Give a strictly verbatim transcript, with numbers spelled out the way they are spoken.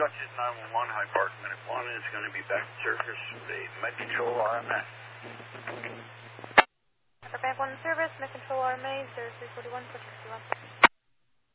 Dutchess nine one one, High Park, Medic one is going to be back to service with a Med Control R M A. Bank one service, Med Control R M A, zero three four one, four six one.